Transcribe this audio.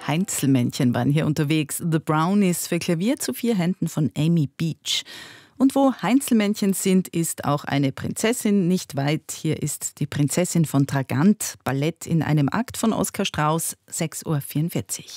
Heinzelmännchen waren hier unterwegs. The Brownies für Klavier zu 4 Händen von Amy Beach. Und wo Heinzelmännchen sind, ist auch eine Prinzessin nicht weit. Hier ist die Prinzessin von Tragant, Ballett in einem Akt von Oskar Strauß, 6:44 Uhr.